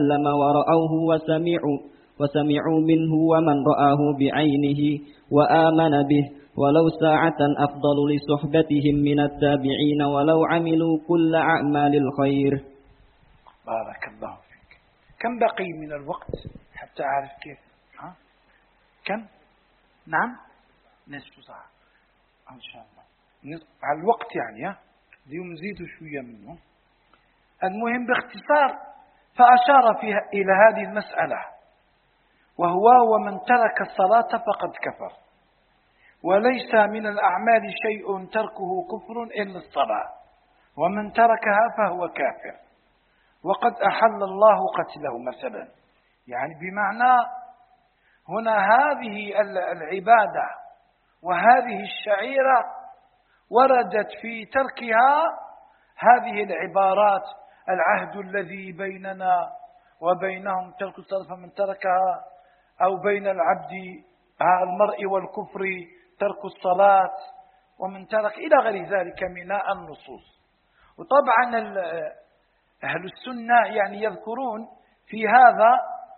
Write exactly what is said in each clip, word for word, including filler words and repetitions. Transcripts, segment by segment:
وسلم ورأوه وسمعوا وسمعوا منه ومن رآه بعينه وآمن به ولو ساعة أفضل لصحبتهم من التابعين ولو عملوا كل أعمال الخير. بارك الله فيك. كم بقي من الوقت حتى أعرف كيف؟ ها؟ كم؟ نعم؟ نصف ساعة إن شاء الله. نصف على الوقت يعني، ها؟ اليوم نزيد شوية منه. المهم باختصار فأشار فيها إلى هذه المسألة، وهو ومن ترك الصلاة فقد كفر، وليس من الأعمال شيء تركه كفر إلا الصلاة، ومن تركها فهو كافر، وقد أحل الله قتله مثلا. يعني بمعنى هنا هذه العبادة وهذه الشعيرة وردت في تركها هذه العبارات: العهد الذي بيننا وبينهم ترك الصلاة فمن تركها، أو بين العبد المرء والكفر ترك الصلاة، ومن ترك إلى غير ذلك من النصوص. وطبعا أهل السنة يعني يذكرون في هذا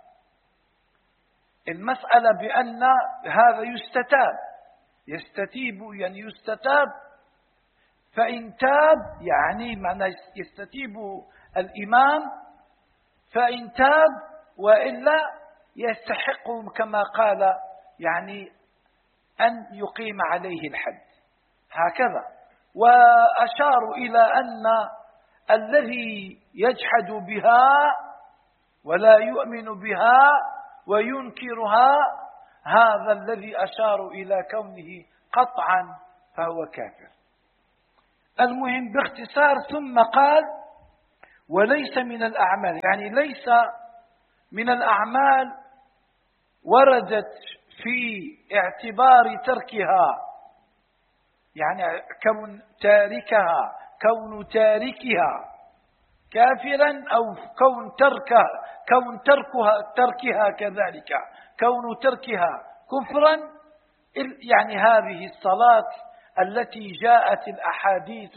المسألة بأن هذا يستتاب، يستتيب يعني يستتاب، فإن تاب يعني معنى يستتيب الإمام، فإن تاب وإلا يستحق كما قال يعني أن يقيم عليه الحد هكذا. وأشاروا إلى أن الذي يجحد بها ولا يؤمن بها وينكرها هذا الذي أشاروا إلى كونه قطعا فهو كافر. المهم باختصار ثم قال: وليس من الأعمال، يعني ليس من الأعمال وردت في اعتبار تركها، يعني كون تاركها كون تاركها كافرا، أو كون تركها كون تركها تركها كذلك كون تركها كفرا. يعني هذه الصلاة التي جاءت الأحاديث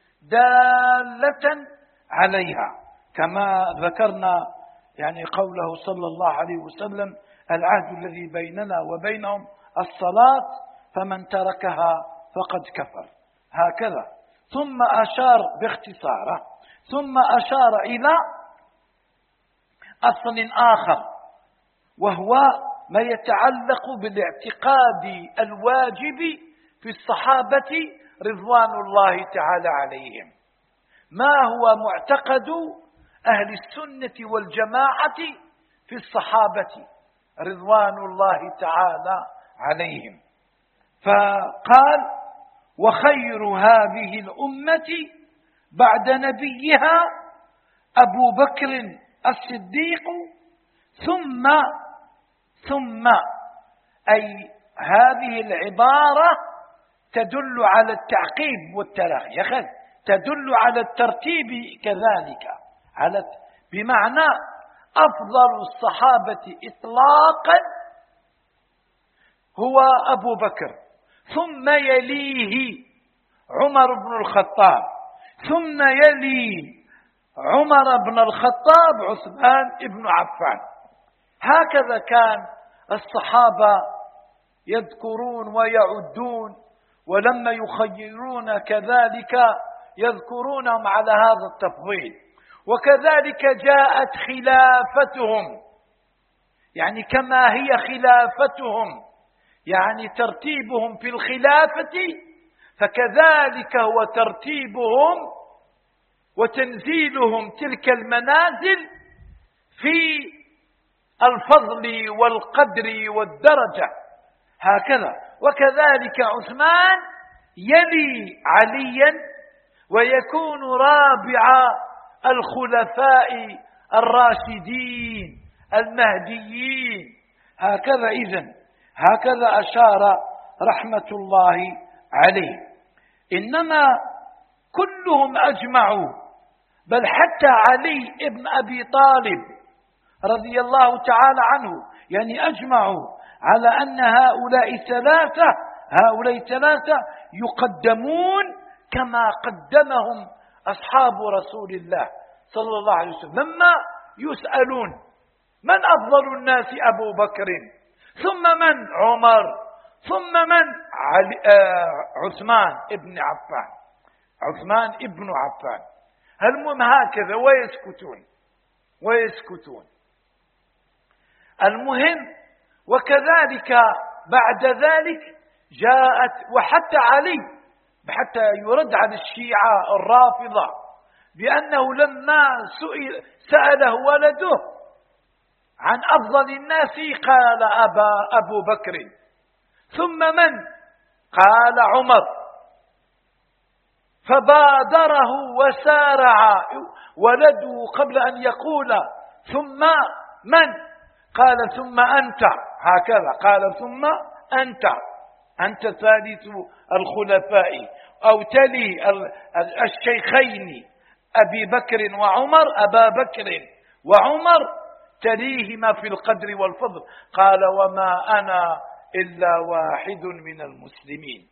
دالة عليها، كما ذكرنا يعني قوله صلى الله عليه وسلم: العهد الذي بيننا وبينهم الصلاة فمن تركها فقد كفر، هكذا. ثم أشار باختصاره ثم أشار إلى أصل آخر، وهو ما يتعلق بالاعتقاد الواجب في الصحابة رضوان الله تعالى عليهم. ما هو معتقد أهل السنة والجماعة في الصحابة رضوان الله تعالى عليهم؟ فقال: وخير هذه الأمة بعد نبيها أبو بكر الصديق ثم ثم أي هذه العبارة تدل على التعقيب والتراخي، يخل تدل على الترتيب كذلك، على بمعنى أفضل الصحابة إطلاقا هو أبو بكر، ثم يليه عمر بن الخطاب، ثم يلي عمر بن الخطاب عثمان بن عفان. هكذا كان الصحابة يذكرون ويعدون، ولما يخيرون كذلك يذكرونهم على هذا التفضيل. وكذلك جاءت خلافتهم، يعني كما هي خلافتهم يعني ترتيبهم في الخلافة، فكذلك هو ترتيبهم وتنزيلهم تلك المنازل في الفضل والقدر والدرجة هكذا. وكذلك عثمان يلي عليا ويكون رابع الخلفاء الراشدين المهديين هكذا. إذن هكذا أشار رحمة الله عليه. إنما كلهم أجمعوا، بل حتى علي ابن أبي طالب رضي الله تعالى عنه يعني أجمعوا على أن هؤلاء ثلاثة هؤلاء ثلاثة يقدمون كما قدمهم أصحاب رسول الله صلى الله عليه وسلم. لما يسألون من أفضل الناس؟ أبو بكر، ثم من؟ عمر، ثم من؟ علي آه عثمان ابن عفان، عثمان ابن عفان. المهم هكذا ويسكتون ويسكتون. المهم وكذلك بعد ذلك جاءت، وحتى علي، حتى يرد على الشيعة الرافضة بأنه لما سئل سأله ولده عن أفضل الناس قال أبا أبو بكر، ثم من؟ قال عمر، فبادره وسارع ولده قبل أن يقول ثم من؟ قال ثم أنت، هكذا قال ثم أنت، أنت ثالث الخلفاء أو تلي الشيخين أبي بكر وعمر، أبا بكر وعمر تليهما في القدر والفضل. قال وما أنا إلا واحد من المسلمين.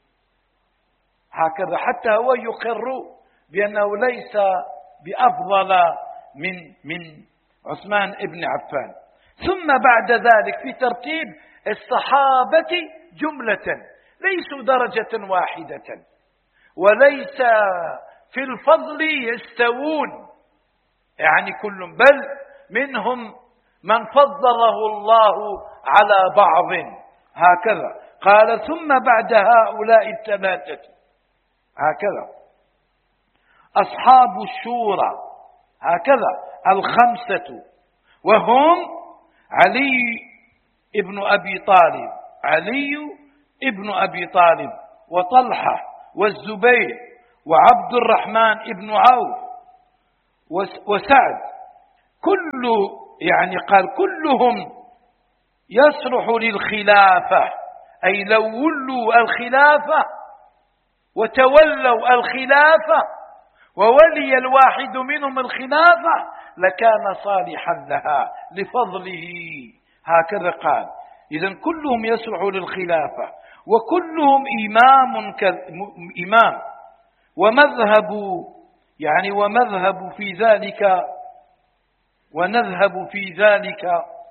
هكذا حتى هو يقر بأنه ليس بأفضل من من عثمان ابن عفان. ثم بعد ذلك في ترتيب الصحابة جملة ليسوا درجة واحدة، وليس في الفضل يستوون، يعني كل، بل منهم من فضله الله على بعض. هكذا قال ثم بعد هؤلاء الثلاثة هكذا أصحاب الشورى، هكذا الخمسة، وهم علي ابن أبي طالب، علي ابن أبي طالب وطلحة والزبير وعبد الرحمن ابن عوف وسعد، كل يعني قال كلهم يصلح للخلافة، أي لو ولوا الخلافة وتولوا الخلافة وولي الواحد منهم الخلافة لكان صالحا لها لفضله. هكذا قال. إذن كلهم يصلح للخلافة وكلهم إمام إمام ومذهب، يعني ومذهب في ذلك، ونذهب في ذلك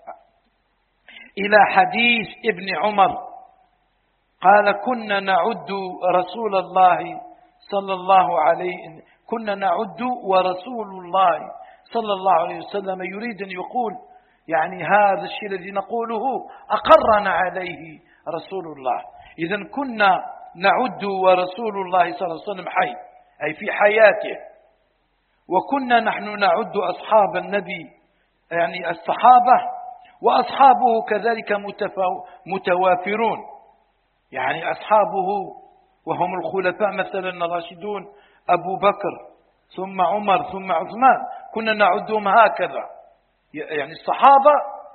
إلى حديث ابن عمر قال كنا نعد رسول الله صلى الله عليه كنا نعد ورسول الله صلى الله عليه وسلم يريد أن يقول يعني هذا الشيء الذي نقوله أقرنا عليه رسول الله. إذن كنا نعد ورسول الله صلى الله عليه وسلم حي، أي في حياته، وكنا نحن نعد أصحاب النبي يعني الصحابة وأصحابه كذلك متوافرون، يعني أصحابه وهم الخلفاء مثلا الراشدون أبو بكر ثم عمر ثم عثمان، كنا نعدهم هكذا. يعني الصحابة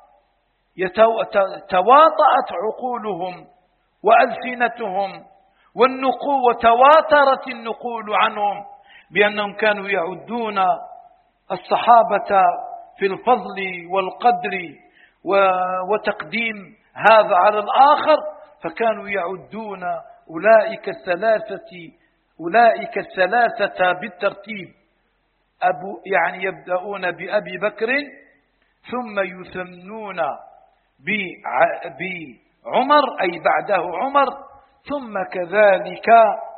تواطأت عقولهم وألسنتهم والنقول، وتواترت النقول عنهم بأنهم كانوا يعدون الصحابة في الفضل والقدر وتقديم هذا على الآخر، فكانوا يعدون أولئك الثلاثة أولئك الثلاثة بالترتيب، أبو يعني يبدأون بأبي بكر ثم يثنون بعمر أي بعده عمر، ثم كذلك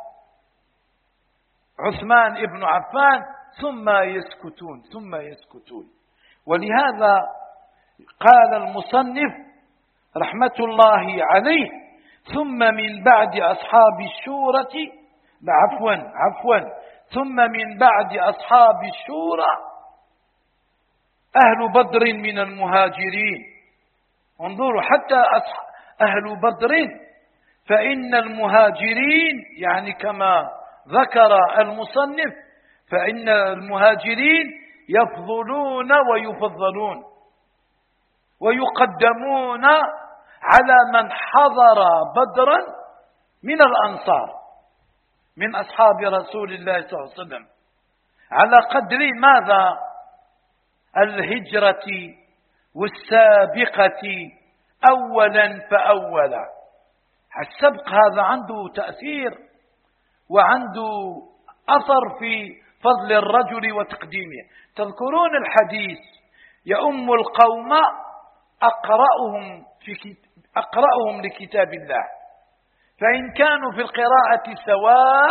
عثمان ابن عفان، ثم يسكتون ثم يسكتون. ولهذا قال المصنف رحمة الله عليه ثم من بعد أصحاب الشورى عفوا عفوا ثم من بعد أصحاب الشورى أهل بدر من المهاجرين. انظروا حتى أهل بدر، فإن المهاجرين يعني كما ذكر المصنف فإن المهاجرين يفضلون ويفضلون ويقدمون على من حضر بدرا من الأنصار من أصحاب رسول الله صلى الله عليه وسلم على قدر ماذا؟ الهجرة والسابقة أولا فأولا. السبق هذا عنده تأثير وعنده أثر في فضل الرجل وتقديمه. تذكرون الحديث يؤم القوم أقرأهم, في أقرأهم لكتاب الله، فإن كانوا في القراءة سواء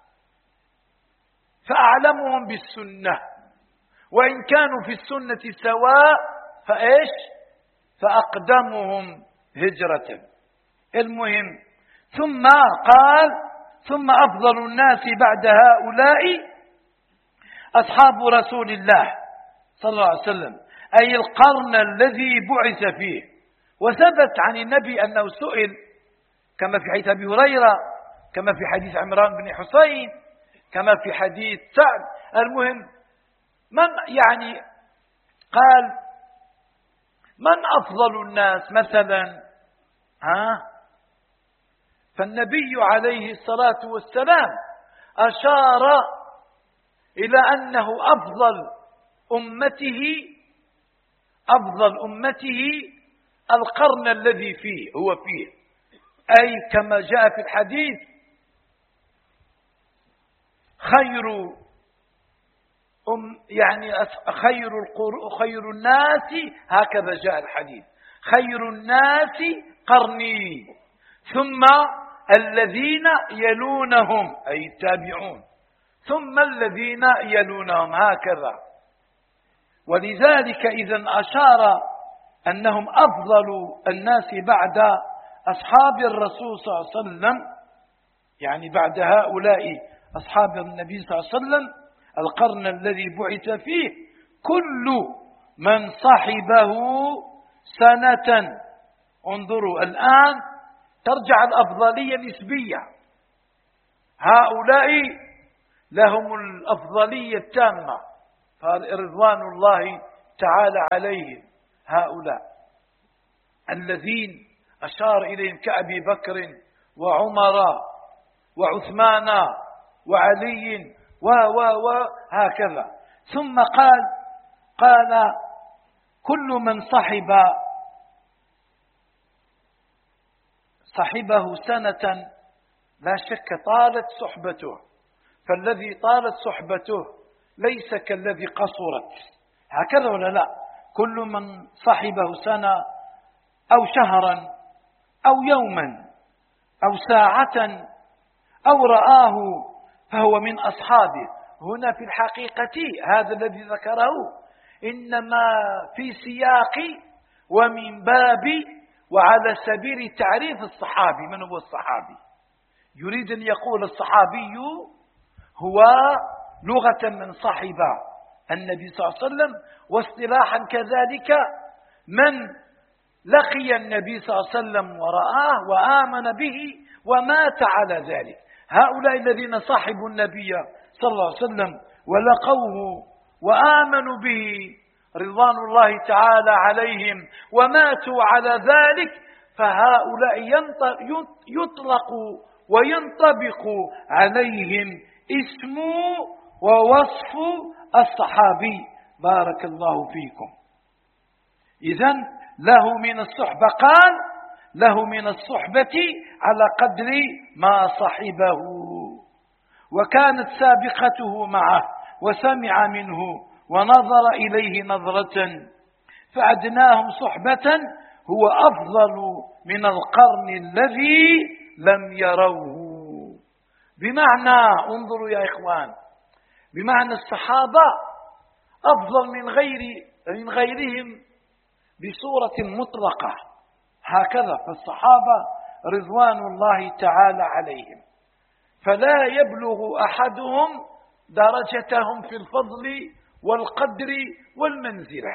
فأعلمهم بالسنة، وإن كانوا في السنة سواء فإيش فأقدمهم هجرة. المهم ثم قال ثم أفضل الناس بعد هؤلاء أصحاب رسول الله صلى الله عليه وسلم، أي القرن الذي بعث فيه. وثبت عن النبي أنه سئل كما في حديث أبي هريرة، كما في حديث عمران بن حسين، كما في حديث سعد. المهم من يعني قال من أفضل الناس مثلا، ها؟ فالنبي عليه الصلاة والسلام أشار إلى أنه أفضل أمته أفضل أمته القرن الذي فيه هو فيه، أي كما جاء في الحديث خير أم يعني خير خير الناس، هكذا جاء الحديث، خير الناس قرني ثم الذين يلونهم أي التابعون ثم الذين يلونهم، هكذا. ولذلك إذا أشار أنهم أفضل الناس بعد أصحاب الرسول صلى الله عليه وسلم، يعني بعد هؤلاء أصحاب النبي صلى الله عليه وسلم القرن الذي بعث فيه كل من صحبه سنة. انظروا الآن ترجع الأفضلية نسبية، هؤلاء لهم الأفضلية التامة فرضوان الله تعالى عليهم، هؤلاء الذين أشار إليهم كأبي بكر وعمر وعثمان وعلي و و و هكذا. ثم قال قال كل من صحب صحبه سنة لا شك طالت صحبته، فالذي طالت صحبته ليس كالذي قصرت، هكذا ولا لا؟ كل من صحبه سنة أو شهرا أو يوما أو ساعة أو رآه فهو من أصحابه. هنا في الحقيقة هذا الذي ذكره إنما في سياق ومن باب وعلى سبيل تعريف الصحابي. من هو الصحابي؟ يريد أن يقول الصحابي هو لغة من صحب النبي صلى الله عليه وسلم، واصطلاحا كذلك من لقي النبي صلى الله عليه وسلم ورآه وآمن به ومات على ذلك. هؤلاء الذين صحبوا النبي صلى الله عليه وسلم ولقوه وآمنوا به رضوان الله تعالى عليهم وماتوا على ذلك، فهؤلاء يطلق وينطبق عليهم اسم ووصف الصحابي. بارك الله فيكم. إذن له من الصحبة، قال له من الصحبة على قدر ما صحبه، وكانت سابقته معه وسمع منه ونظر إليه نظرة، فأدناهم صحبة هو أفضل من القرن الذي لم يروه. بمعنى انظروا يا إخوان، بمعنى الصحابة أفضل من غير من غيرهم بصورة مطلقة، هكذا فالصحابة رضوان الله تعالى عليهم، فلا يبلغ أحدهم درجتهم في الفضل والقدر والمنزلة،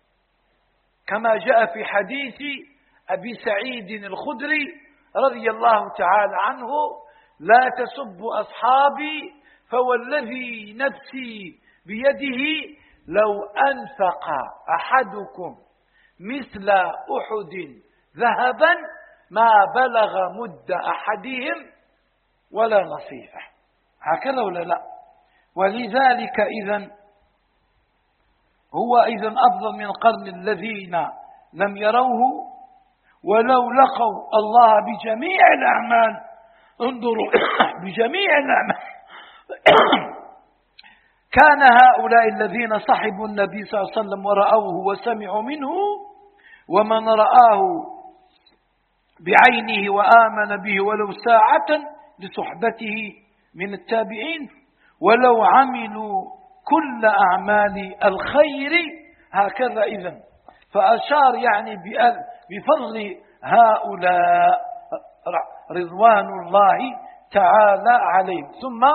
كما جاء في حديث أبي سعيد الخدري رضي الله تعالى عنه: لا تسبوا أصحابي فوالذي نفسي بيده لو أنفق أحدكم مثل أحد ذهبا ما بلغ مد أحدهم ولا نصيفه. هكذا ولا لا؟ ولذلك إذن هو إذن أفضل من القرن الذين لم يروه ولو لقوا الله بجميع الأعمال. انظروا بجميع الأعمال كان هؤلاء الذين صحبوا النبي صلى الله عليه وسلم ورأوه وسمعوا منه، ومن رآه بعينه وآمن به ولو ساعة لصحبته من التابعين، ولو عملوا كل أعمال الخير هكذا. إذن فأشار يعني بفضل هؤلاء رضوان الله تعالى عليهم. ثم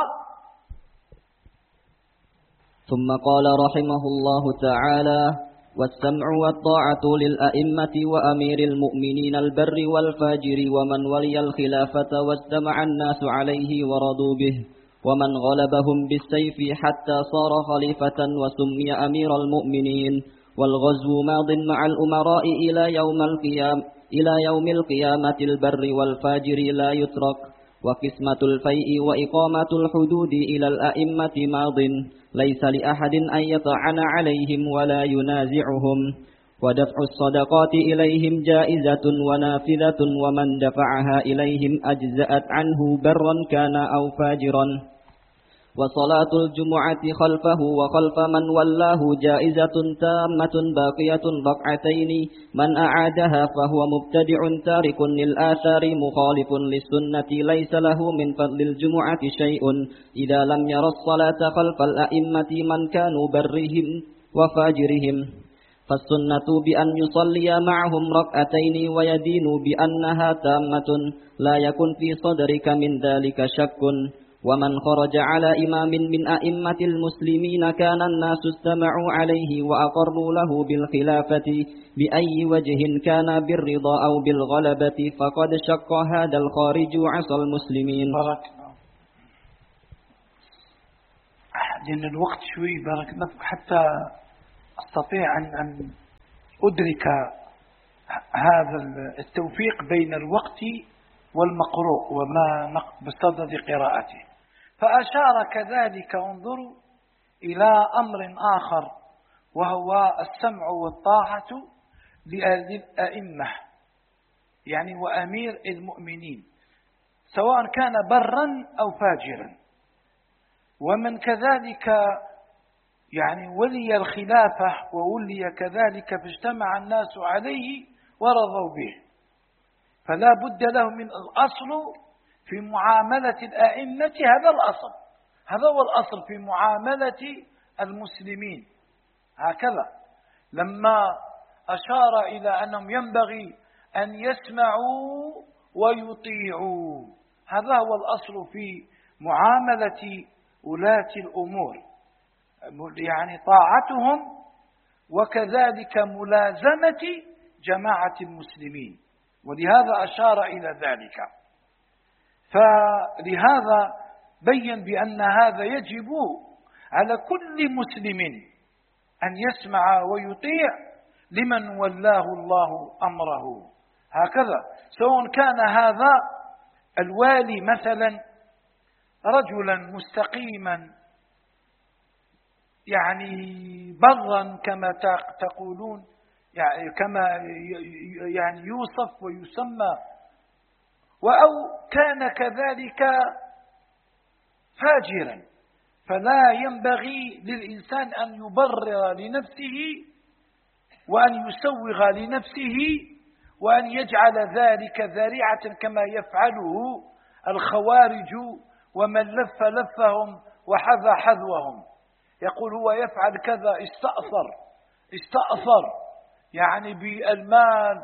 ثم قال رحمه الله تعالى: والسمع والطاعة للأئمة وأمير المؤمنين البر والفاجر ومن ولي الخلافة واجتمع الناس عليه ورضوا به، ومن غلبهم بالسيف حتى صار خليفة وسمي أمير المؤمنين. والغزو ماض مع الأمراء إلى يوم القيامة إلى يوم القيامة البر والفاجر لا يترك. وقسمة الفيء وإقامة الحدود إلى الأئمة ماض، ليس لأحد أن يطعن عليهم ولا ينازعهم. ودفع الصدقات إليهم جائزة ونافذة، ومن دفعها إليهم أجزأت عنه برا كان أو فاجرا. وصلاة الجمعة خلفه وخلف من ولاه جائزة تامة باقية ركعتين، من أعادها فهو مبتدع تارك للآثار مخالف للسنة، ليس له من فضل الجمعة شيء إذا لم ير الصلاة خلف الأئمة من كانوا برهم وفاجرهم. فالسنة بأن يصلي معهم ركعتين ويدين بأنها تامة، لا يكن في صدرك من ذلك شك. ومن خرج على إمام من أئمة المسلمين كان الناس استمعوا عليه وأقروا له بالخلافة بأي وجه كان، بالرضا أو بالغلبة، فقد شق هذا الخارج عصى المسلمين. بارك الله. لأن الوقت شوي بارك الله حتى أستطيع أن أن أدرك هذا التوفيق بين الوقت والمقروء وما بصدد قراءته. فأشار كذلك انظروا إلى أمر آخر، وهو السمع والطاعة للأئمة يعني وأمير المؤمنين، سواء كان برا أو فاجرا. ومن كذلك يعني ولي الخلافة وولي كذلك فاجتمع الناس عليه ورضوا به، فلا بد له من الأصل في معاملة الأئمة. هذا الأصل، هذا هو الأصل في معاملة المسلمين. هكذا لما أشار إلى أنهم ينبغي أن يسمعوا ويطيعوا، هذا هو الأصل في معاملة ولاة الأمور، يعني طاعتهم وكذلك ملازمة جماعة المسلمين. ولهذا أشار إلى ذلك. فلهذا بين بأن هذا يجب على كل مسلم أن يسمع ويطيع لمن ولاه الله أمره. هكذا سواء كان هذا الوالي مثلا رجلا مستقيما يعني برا كما تقولون، يعني كما يعني يوصف ويسمى، أو كان كذلك فاجرا، فلا ينبغي للإنسان أن يبرر لنفسه وأن يسوغ لنفسه وأن يجعل ذلك ذريعة كما يفعله الخوارج ومن لف لفهم وحذى حذوهم. يقول هو يفعل كذا، استأثر استأثر يعني بالمال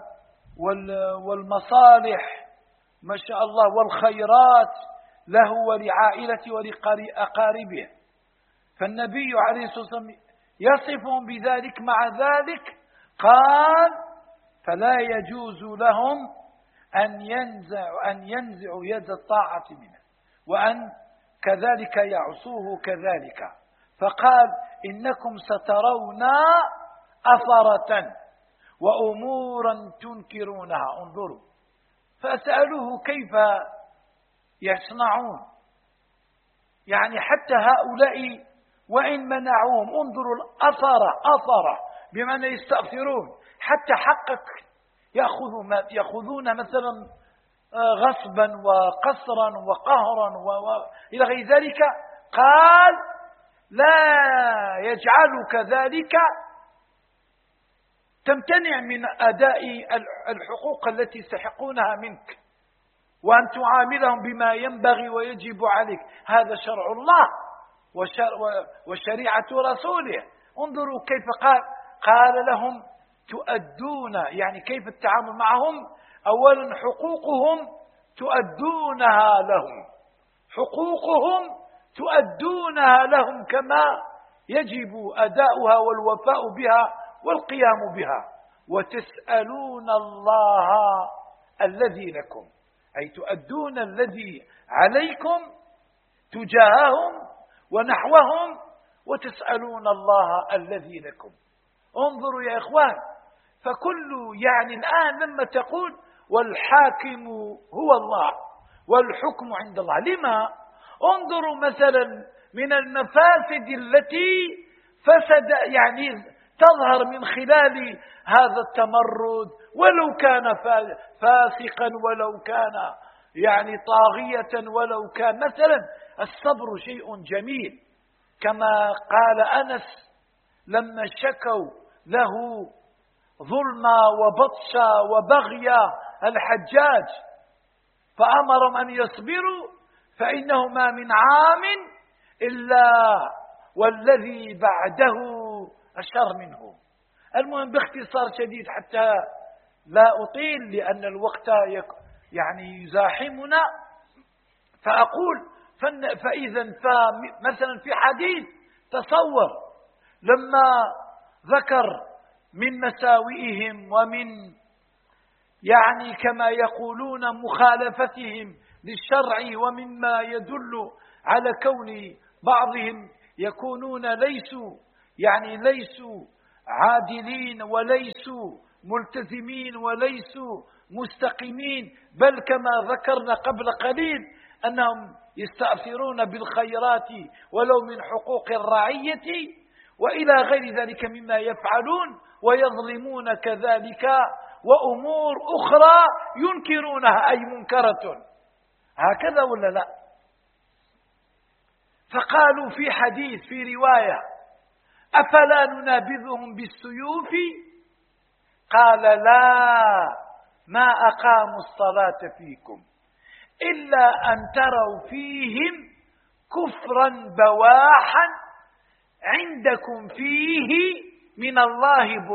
والمصالح ما شاء الله والخيرات له ولعائلته ولأقاربه. فالنبي عليه الصلاة والسلام يصفهم بذلك، مع ذلك قال فلا يجوز لهم أن ينزع أن ينزعوا يد الطاعة منه وأن كذلك يعصوه كذلك. فقال إنكم سترون أثرة وأمورا تنكرونها. انظروا، فسألوه كيف يصنعون، يعني حتى هؤلاء وإن منعوهم انظروا الأثر، أثر بمعنى يستأثرون حتى حقك يأخذون مثلا غصبا وقصرا وقهرا وإلى غير ذلك. قال لا يجعلك ذلك تمتنع من أداء الحقوق التي يستحقونها منك، وأن تعاملهم بما ينبغي ويجب عليك. هذا شرع الله وشريعة رسوله. انظروا كيف قال قال لهم تؤدون، يعني كيف التعامل معهم. أولا حقوقهم تؤدونها لهم، حقوقهم تؤدونها لهم كما يجب أداؤها والوفاء بها والقيام بها. وتسألون الله الذي لكم، أي تؤدون الذي عليكم تجاههم ونحوهم، وتسألون الله الذي لكم. انظروا يا إخوان، فكل يعني الآن لما تقول والحاكم هو الله والحكم عند الله، لما؟ انظروا مثلا من المفاسد التي فسد يعني تظهر من خلال هذا التمرد، ولو كان فاسقا ولو كان يعني طاغية، ولو كان مثلا الصبر شيء جميل، كما قال أنس لما شكوا له ظلما وبطشا وبغيا الحجاج فأمرهم أن يصبروا فإنه ما من عام إلا والذي بعده أشر منه. المهم باختصار شديد حتى لا أطيل لأن الوقت يعني يزاحمنا، فأقول فإذا مثلا في حديث تصور لما ذكر من مساوئهم ومن يعني كما يقولون مخالفتهم للشرع، ومما يدل على كون بعضهم يكونون ليسوا يعني ليسوا عادلين وليسوا ملتزمين وليسوا مستقيمين، بل كما ذكرنا قبل قليل أنهم يستأثرون بالخيرات ولو من حقوق الرعية وإلى غير ذلك مما يفعلون، ويظلمون كذلك، وأمور أخرى ينكرونها أي منكرة. هكذا ولا لا؟ فقالوا في حديث في رواية أفلا ننابذهم بالسيوف؟ قال لا، ما أقاموا الصلاة فيكم إلا أن تروا فيهم كفرا بواحا عندكم فيه من الله